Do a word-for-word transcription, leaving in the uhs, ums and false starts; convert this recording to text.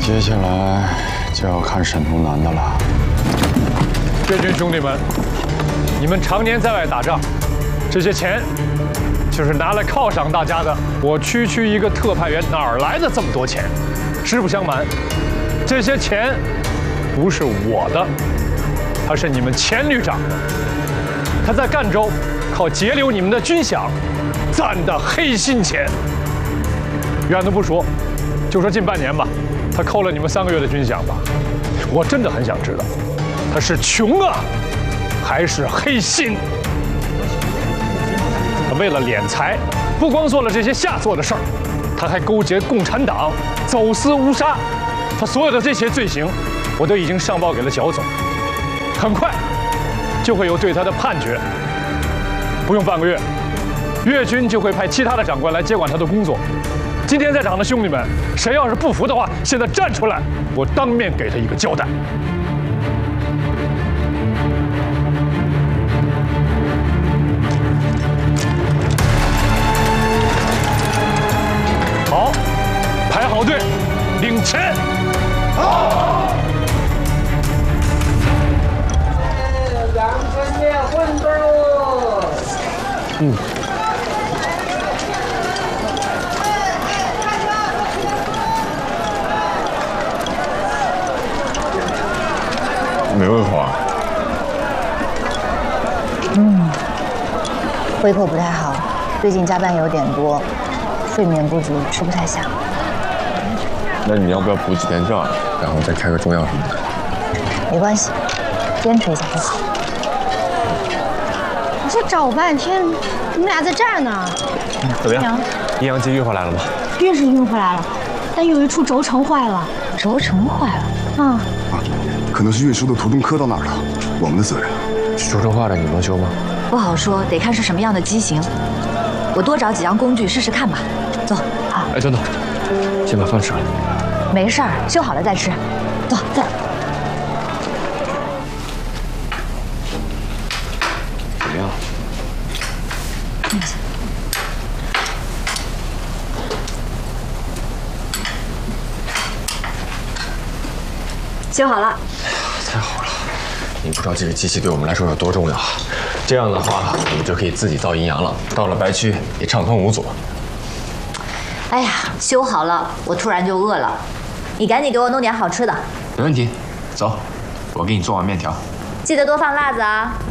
接下来就要看沈东南的了。 越军兄弟们，你们常年在外打仗，这些钱就是拿来犒赏大家的。我区区一个特派员，哪儿来的这么多钱？实不相瞒，这些钱不是我的，他是你们钱旅长的。他在赣州靠截留你们的军饷攒的黑心钱。远的不说，就说近半年吧，他扣了你们三个月的军饷吧。我真的很想知道，他是穷啊，还是黑心？他为了敛财，不光做了这些下作的事儿，他还勾结共产党，走私乌纱。他所有的这些罪行，我都已经上报给了剿总，很快就会有对他的判决。不用半个月，粤军就会派其他的长官来接管他的工作。今天在场的兄弟们，谁要是不服的话，现在站出来，我当面给他一个交代。好，排好队，领钱。好。 杨春烈混队喽。 嗯。 没胃口啊？ 嗯，胃口不太好，最近加班有点多，睡眠不足，吃不太下。 那你要不要补几天觉，然后再开个中药什么的？ 没关系，坚持一下就好。 我说找半天，你们俩在这儿呢。 嗯、怎么样？阴阳机运回来了吗？ 运是运回来了，但有一处轴承坏了。 轴承坏了？ 嗯。 啊，可能是运输的途中磕到哪儿了，我们的责任。 轴承坏了，你能修吗？ 不好说，得看是什么样的机型。我多找几样工具试试看吧。走。好。 哎，等等，先把饭吃了。 没事儿，修好了再吃。走，走。 怎么样？ 嗯。修好了。 太好了！你不知道这个机器对我们来说有多重要。这样的话，我们就可以自己造阴阳了。到了白区也畅通无阻。 哎呀，修好了，我突然就饿了。你赶紧给我弄点好吃的。 没问题，走，我给你做碗面条。 记得多放辣子啊。